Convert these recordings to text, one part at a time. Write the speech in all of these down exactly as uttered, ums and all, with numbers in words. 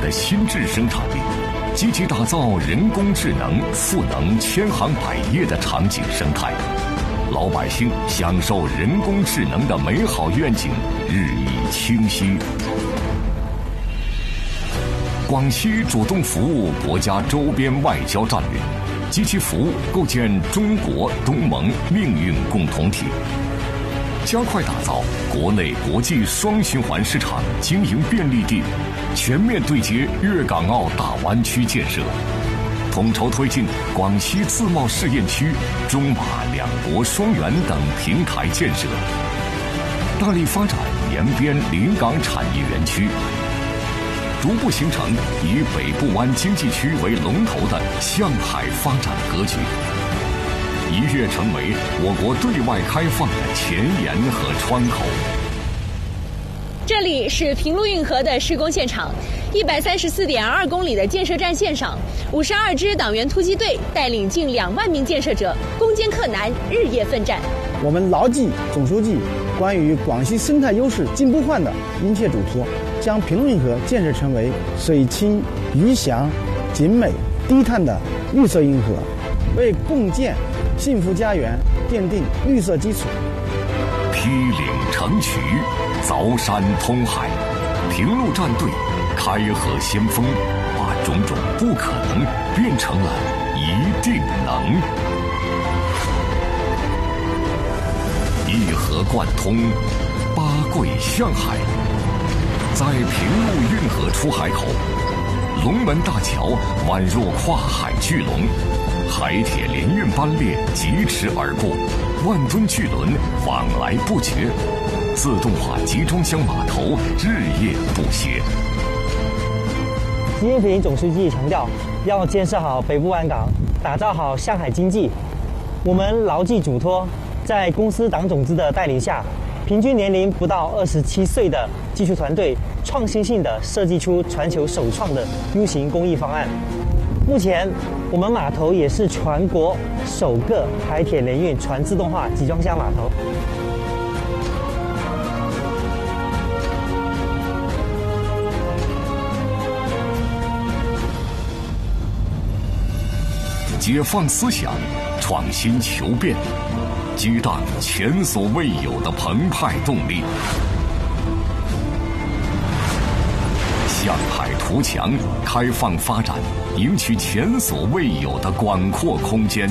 的新质生产力，积极打造人工智能赋能千行百业的场景生态，老百姓享受人工智能的美好愿景日益清晰。广西主动服务国家周边外交战略，积极服务构建中国东盟命运共同体，加快打造国内国际双循环市场经营便利地，全面对接粤港澳大湾区建设，统筹推进广西自贸试验区、中马两国双园等平台建设，大力发展延边临港产业园区，逐步形成以北部湾经济区为龙头的向海发展格局，一跃成为我国对外开放的前沿和窗口。 这里是平陆运河的施工现场，一百三十四点二公里的建设战线上，五十二支党员突击队带领近两万名建设者攻坚克难，日夜奋战。 我们牢记总书记关于广西生态优势进步换的殷切嘱托，将平陆运河建设成为水清鱼翔、景美低碳的绿色运河，为共建幸福家园奠定绿色基础。 劈岭成渠，凿山通海，平陆战队开河先锋，把种种不可能变成了一定能。一河贯通，八桂向海，在平陆运河出海口，龙门大桥宛若跨海巨龙，海铁联运班列疾驰而过，万吨巨轮往来不绝，自动化集装箱码头日夜不歇。 习近平总书记强调，要建设好北部湾港，打造好向海经济。我们牢记嘱托，在公司党总支的带领下，平均年龄不到二十七岁的技术团队创新性地设计出全球首创的 U 型工艺方案。目前，我们码头也是全国首个海铁联运全自动化集装箱码头。 解放思想，创新求变，激荡前所未有的澎湃动力。向海图强，开放发展，赢取前所未有的广阔空间。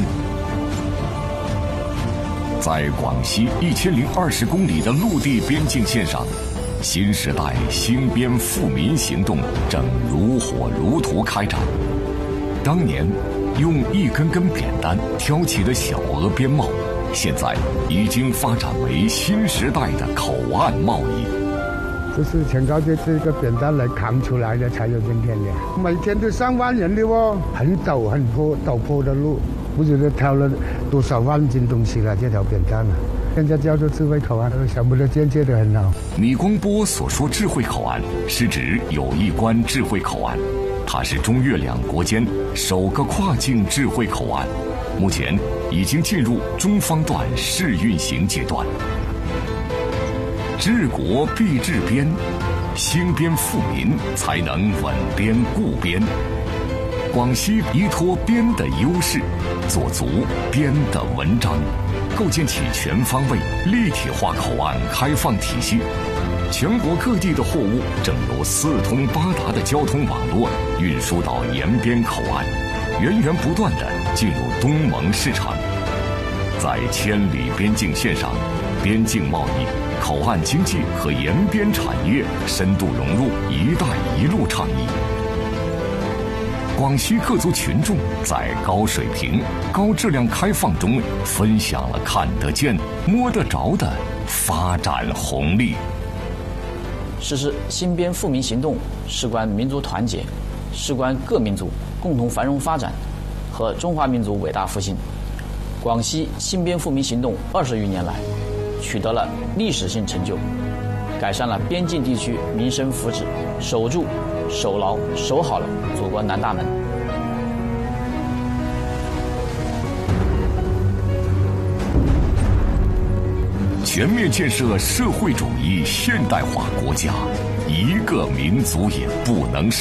在广西一千零二十公里的陆地边境线上，新时代兴边富民行动正如火如荼开展。当年用一根根扁担挑起的小额边贸，现在已经发展为新时代的口岸贸易。 这是全靠这这个扁担来扛出来的，才有今天的。每天都上万人的哦，很陡很坡陡坡的路，不知道挑了多少万斤东西了，这条扁担啊。现在叫做智慧口岸，想不到建设得很好。 米光波所说智慧口岸，是指友谊关智慧口岸，它是中越两国间首个跨境智慧口岸，目前已经进入中方段试运行阶段。治国必治边，兴边富民才能稳边固边。广西依托边的优势，做足边的文章，构建起全方位立体化口岸开放体系。全国各地的货物正由四通八达的交通网络运输到延边口岸，源源不断地进入东盟市场。在千里边境线上，边境贸易、口岸经济和延边产业深度融入“一带一路”倡议。广西各族群众在高水平、高质量开放中分享了看得见、摸得着的发展红利。 实施兴边富民行动，事关民族团结，事关各民族共同繁荣发展和中华民族伟大复兴。广西兴边富民行动二十余年来，取得了历史性成就，改善了边境地区民生福祉，守住、守牢、守好了祖国南大门。 全面建设社会主义现代化国家，一个民族也不能少。